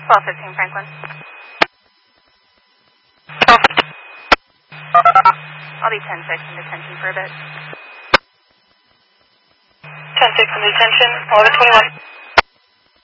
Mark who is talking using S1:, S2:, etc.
S1: 1215 Franklin. I'll be 10-6 in detention for a bit.
S2: 10-6 in detention, 1121.